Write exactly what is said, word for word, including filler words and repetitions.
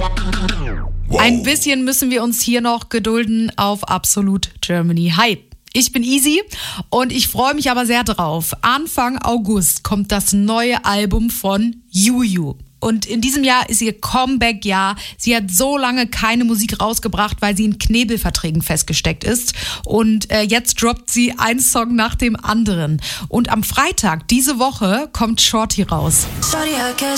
Ein bisschen müssen wir uns hier noch gedulden auf Absolut Germany. Hi, ich bin Easy und ich freue mich aber sehr drauf. Anfang August kommt das neue Album von Juju. Und in diesem Jahr ist ihr Comeback-Jahr. Sie hat so lange keine Musik rausgebracht, weil sie in Knebelverträgen festgesteckt ist. Und äh, jetzt droppt sie einen Song nach dem anderen. Und am Freitag diese Woche kommt Shorty raus. Shorty, I guess